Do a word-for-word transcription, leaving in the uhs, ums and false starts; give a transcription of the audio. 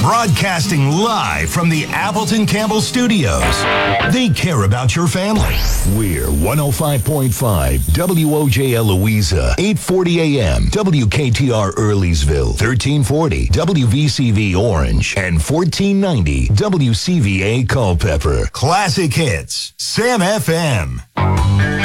Broadcasting live from the Appleton Campbell Studios. They care about your family. We're one oh five point five W O J L Louisa, eight forty a m W K T R Earlysville, thirteen forty W V C V Orange, and fourteen ninety W C V A Culpeper. Classic hits, Sam F M.